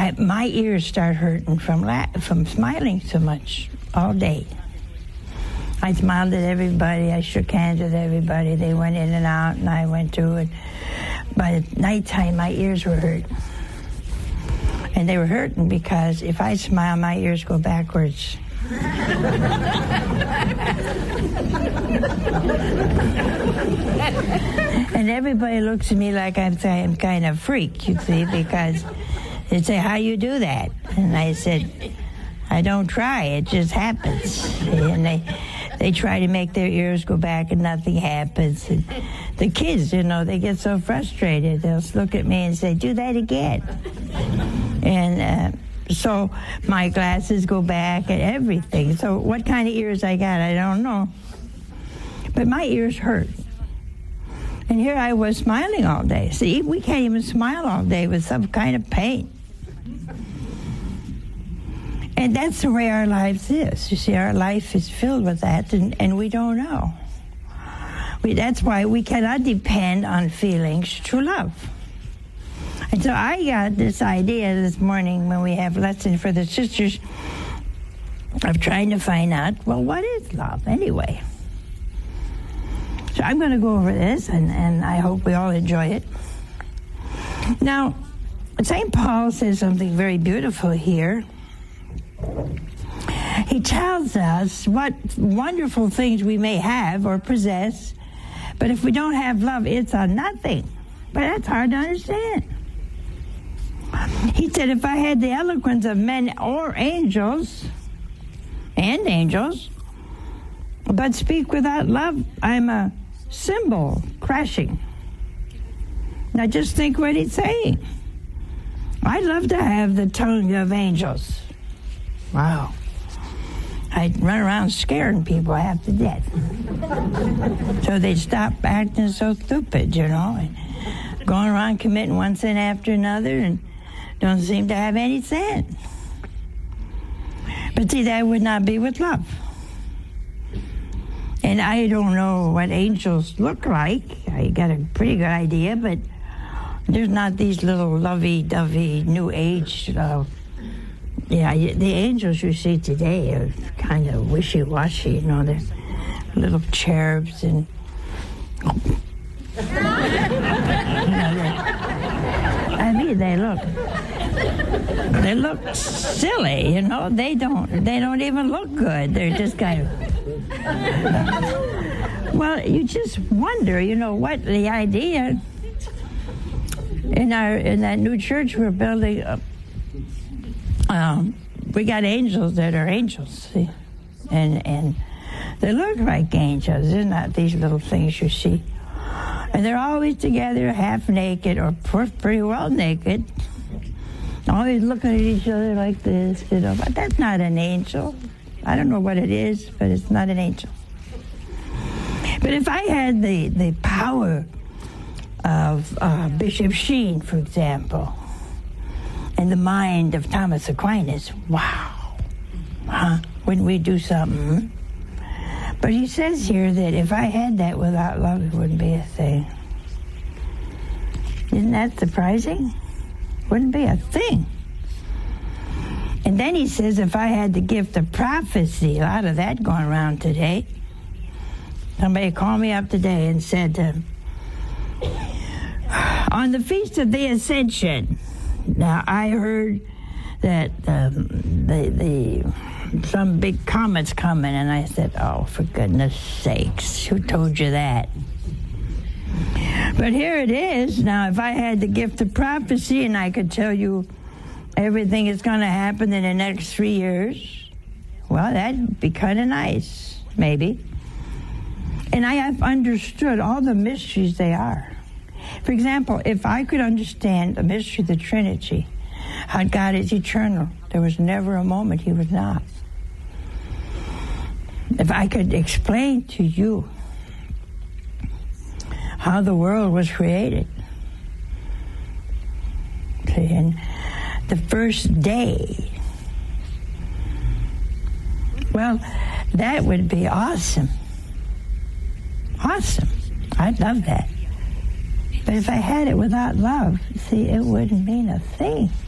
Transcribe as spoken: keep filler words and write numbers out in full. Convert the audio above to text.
I, my ears start hurting from la- from smiling so much all day. I smiled at everybody. I shook hands with everybody. They went in and out, and I went through it. By the nighttime, my ears were hurt. And they were hurting because if I smile, my ears go backwards. And everybody looks at me like I'm some kind of freak, you see, because they say, how you do that? And I said, I don't try, it just happens. And they they try to make their ears go back and nothing happens. And the kids, you know, they get so frustrated. They'll look at me and say, do that again. And uh, so my glasses go back and everything. So what kind of ears I got, I don't know. But my ears hurt. And here I was smiling all day. See, we can't even smile all day with some kind of pain. And that's the way our lives is. You see, our life is filled with that, and, and we don't know. We, that's why we cannot depend on feelings to love. And so I got this idea this morning when we have lesson for the sisters of trying to find out, well, what is love anyway? So I'm going to go over this, and, and I hope we all enjoy it. Now, Saint Paul says something very beautiful here. He tells us what wonderful things we may have or possess, but if we don't have love, it's a nothing. But that's hard to understand. He said, if I had the eloquence of men or angels, and angels, but speak without love, I'm a cymbal crashing. Now just think what he's saying. I'd love to have the tongue of angels. Wow. I'd run around scaring people half to death. So they'd stop acting so stupid, you know, and going around committing one sin after another and don't seem to have any sin. But see, that would not be with love. And I don't know what angels look like. I got a pretty good idea, but there's not these little lovey-dovey new age uh, yeah, the angels you see today are kind of wishy-washy, you know, they're little cherubs and, you know, I mean, they look, they look silly, you know, they don't, they don't even look good, they're just kind of, well, you just wonder, you know, what the idea, in our, in that new church we're building up, Um, we got angels that are angels, see? And and they look like angels. They're not these little things you see. And they're always together, half naked, or pretty well naked. Always looking at each other like this, you know. But that's not an angel. I don't know what it is, but it's not an angel. But if I had the, the power of uh, Bishop Sheen, for example, and the mind of Thomas Aquinas, wow, huh? Wouldn't we do something? But he says here that if I had that without love, it wouldn't be a thing. Isn't that surprising? Wouldn't be a thing. And then he says, if I had the gift of prophecy, a lot of that going around today. Somebody called me up today and said, uh, on the Feast of the Ascension, now, I heard that um, the, the some big comet's coming, and I said, oh, for goodness sakes, who told you that? But here it is. Now, if I had the gift of prophecy and I could tell you everything is going to happen in the next three years, well, that'd be kind of nice, maybe. And I have understood all the mysteries they are. For example, if I could understand the mystery of the Trinity, how God is eternal, there was never a moment he was not. If I could explain to you how the world was created, see, and the first day, well, that would be awesome. Awesome. I'd love that. But if I had it without love, see, it wouldn't mean a thing.